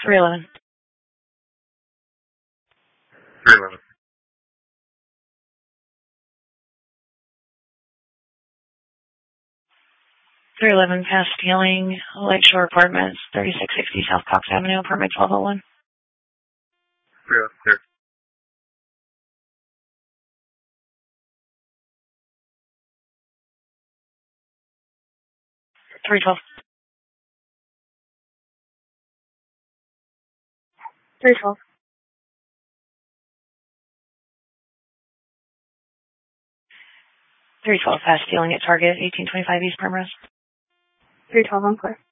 311. 311. 311 past stealing, Lakeshore Apartments, 3660 South Cox Avenue, apartment 1201. 311. Clear. 312. 312. 312 past stealing at Target, 1825 East Primrose. 312 on clear.